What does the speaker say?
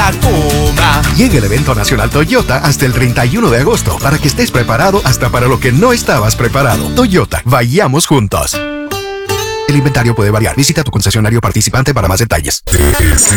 Tacoma. Llega el evento nacional Toyota hasta el 31 de agosto para que estés preparado hasta para lo que no estabas preparado. Toyota, vayamos juntos. El inventario puede variar. Visita tu concesionario participante para más detalles. TSS